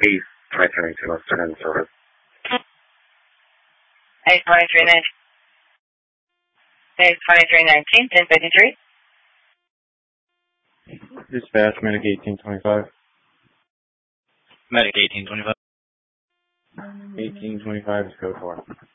East 2022 Western Service. 82319. 82319, 1053. Dispatch, Medic 1825. Medic 1825. 1825 is code 4.